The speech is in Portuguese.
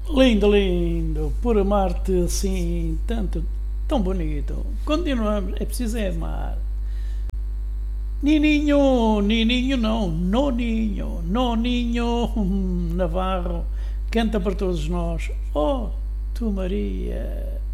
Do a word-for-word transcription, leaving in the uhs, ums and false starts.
Lindo, lindo, por amar-te assim, tanto, tão bonito. Continuamos, é preciso é amar. Nininho, Nininho não, Noninho, Noninho Navarro, canta para todos nós. Oh, tu Maria.